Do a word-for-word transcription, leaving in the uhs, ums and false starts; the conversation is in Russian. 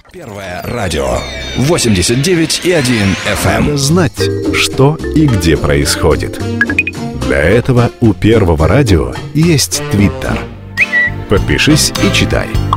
Первое радио восемьдесят девять и один эф эм. Надо знать, что и где происходит. Для этого у Первого радио есть Твиттер. Подпишись и читай.